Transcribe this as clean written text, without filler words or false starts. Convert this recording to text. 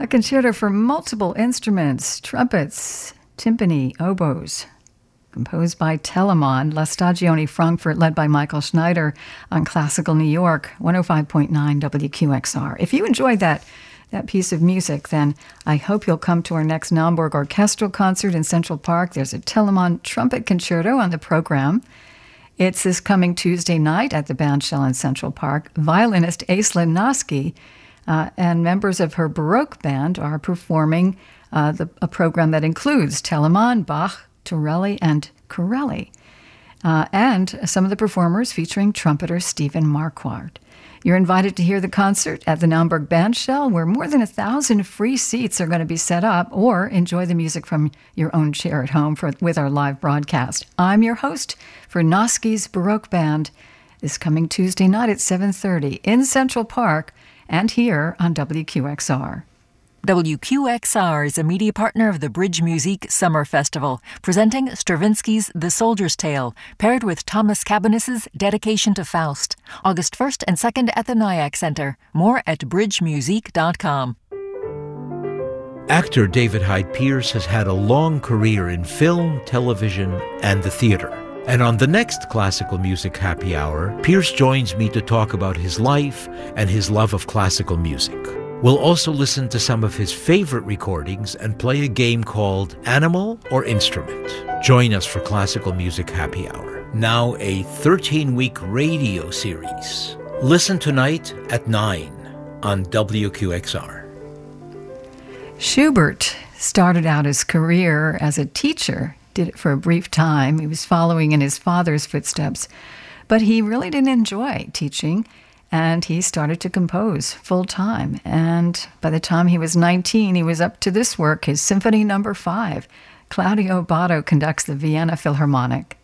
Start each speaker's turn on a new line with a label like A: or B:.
A: A concerto for multiple instruments, trumpets, timpani, oboes, composed by Telemann, La Stagione Frankfurt, led by Michael Schneider on Classical New York, 105.9 WQXR. If you enjoyed that piece of music, then I hope you'll come to our next Naumburg Orchestral Concert in Central Park. There's a Telemann Trumpet Concerto on the program. It's this coming Tuesday night at the Bandshell in Central Park. Violinist Aislinn Noski and members of her Baroque band are performing a program that includes Telemann, Bach, Torelli, and Corelli, and some of the performers featuring trumpeter Stephen Marquardt. You're invited to hear the concert at the Naumburg Bandshell, where more than 1,000 free seats are going to be set up, or enjoy the music from your own chair at home with our live broadcast. I'm your host for Noski's Baroque Band this coming Tuesday night at 7:30 in Central Park and here on WQXR.
B: WQXR is a media partner of the Bridge Musique Summer Festival, presenting Stravinsky's The Soldier's Tale, paired with Thomas Cabaniss' Dedication to Faust, August 1st and 2nd at the Nyack Center. More at bridgemusique.com.
C: Actor David Hyde Pierce has had a long career in film, television, and the theater. And on the next Classical Music Happy Hour, Pierce joins me to talk about his life and his love of classical music. We'll also listen to some of his favorite recordings and play a game called Animal or Instrument. Join us for Classical Music Happy Hour, now a 13-week radio series. Listen tonight at 9 on WQXR.
A: Schubert started out his career as a teacher, did it for a brief time. He was following in his father's footsteps, but he really didn't enjoy teaching. And he started to compose full-time. And by the time he was 19, he was up to this work, his Symphony No. 5. Claudio Abbado conducts the Vienna Philharmonic.